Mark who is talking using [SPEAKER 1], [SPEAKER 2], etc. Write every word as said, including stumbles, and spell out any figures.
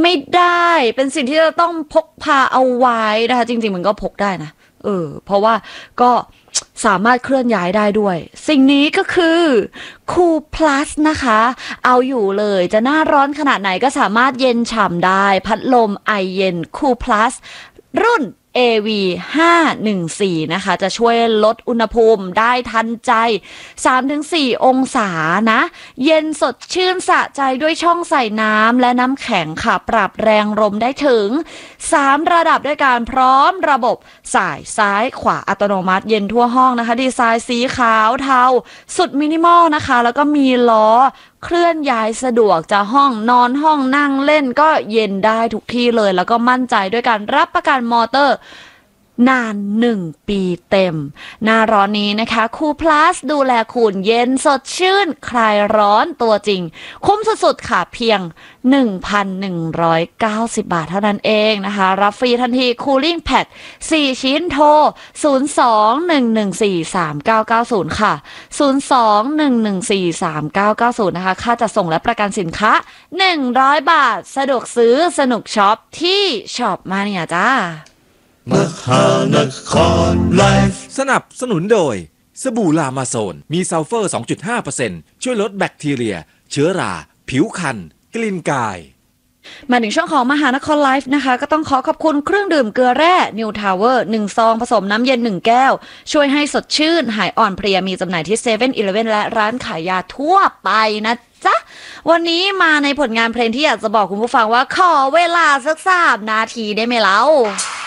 [SPEAKER 1] ไม่ได้เป็นสิ่งที่จะต้องพกพาเอาไว้นะคะจริงๆมันก็พกได้นะเออเพราะว่าก็สามารถเคลื่อนย้ายได้ด้วยสิ่งนี้ก็คือ Cool Plus นะคะเอาอยู่เลยจะหน้าร้อนขนาดไหนก็สามารถเย็นฉ่ำได้พัดลมไอเย็น Cool Plus รุ่น เอ วี ห้าหนึ่งสี่ นะคะจะช่วยลดอุณหภูมิได้ทันใจ สามถึงสี่ องศานะเย็นสดชื่นสะใจด้วยช่องใส่น้ำและน้ำแข็งค่ะปรับแรงลมได้ถึงสามระดับด้วยการพร้อมระบบสายซ้ายขวาอัตโนมัติเย็นทั่วห้องนะคะดีไซน์สีขาวเทาสุดมินิมอลนะคะแล้วก็มีล้อเคลื่อนย้ายสะดวกจะห้องนอนห้องนั่งเล่นก็เย็นได้ทุกที่เลยแล้วก็มั่นใจด้วยการรับประกันมอเตอร์นานหนึ่งปีเต็มหน้าร้อนนี้นะคะคูลพลัสดูแลคุณเย็นสดชื่นคลายร้อนตัวจริงคุ้มสุดๆค่ะเพียง หนึ่งพันหนึ่งร้อยเก้าสิบ บาทเท่านั้นเองนะคะรับฟรีทันที Cooling Pad สี่ชิ้นโทรศูนย์ สอง หนึ่ง หนึ่ง สี่ สาม เก้า เก้า ศูนย์ค่ะศูนย์ สอง หนึ่ง หนึ่ง สี่ สาม เก้า เก้า ศูนย์นะคะค่าจัดส่งและประกันสินค้าหนึ่งร้อยบาทสะดวกซื้อสนุกช็อปที่ช็อปมาเนี่ยจ้ามหาน
[SPEAKER 2] ครไลฟ์สนับสนุนโดยสบู่ลามาโซนมีซัลเฟอร์ สองจุดห้าเปอร์เซ็นต์ ช่วยลดแบคทีเรียเชื้อราผิวคันกลิ่นกาย
[SPEAKER 1] มาถึงช่วงของมหานครไลฟ์นะคะก็ต้องขอขอบคุณเครื่องดื่มเกลือแร่ New Tower หนึ่งซองผสมน้ำเย็นหนึ่งแก้วช่วยให้สดชื่นหายอ่อนเพลียมีจำหน่ายที่เซเว่นอีเลฟเว่นและร้านขายยาทั่วไปนะจ๊ะวันนี้มาในผลงานเพลงที่อยากจะบอกคุณผู้ฟังว่าขอเวลาสักสามนาทีได้ไหมเล่า